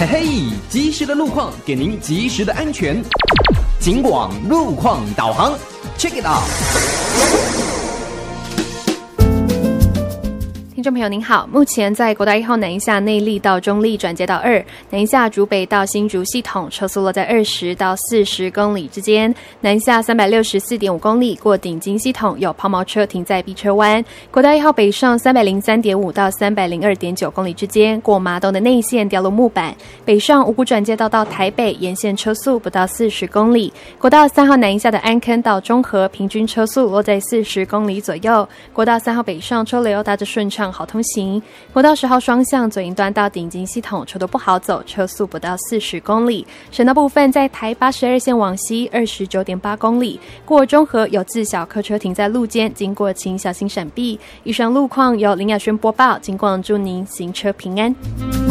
嘿嘿，及时的路况给您及时的安全。警广路况导航 ，Check it out。 听众朋友您好，目前在国道1号南一下内壢到中壢转接到2，南一下竹北到新竹系统车速落在20到40公里之间，南一下364.5公里过顶金系统有抛锚车停在 B 车弯，国道1号北上303.5到302.9公里之间过麻豆的内线掉落木板，北上五股转接道到台北沿线车速不到40公里，国道3号南一下的安坑到中和平均车速落在40公里左右，国道3号北上车流大致顺畅好通行，国道10号双向左营端到顶金系统车都不好走，车速不到40公里。省道部分在台82线往西29.8公里，过中和有自小客车停在路肩，经过请小心闪避。以上路况由林雅轩播报，警广祝您行车平安。